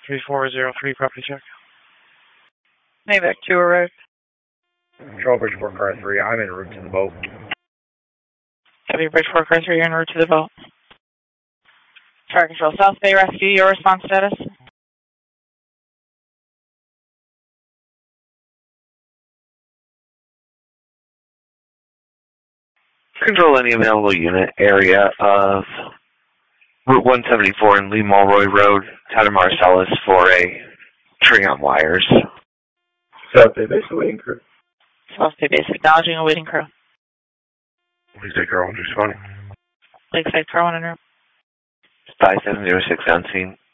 3403 property check. Maybach 2 arrived. Control Bridgeport Car 3, I'm en route to the boat. Copy Bridgeport Car 3, en route to the boat. Fire Control South Bay Rescue, your response status? Control any available unit area of Route 174 and Lee Mulroy Road, Tyler Marcellus for a tree on wires. South Bay Base awaiting crew. South Bay Base acknowledging awaiting crew. Lakeside Car 1 responding. Lakeside Car 1 en route. 5706 on scene.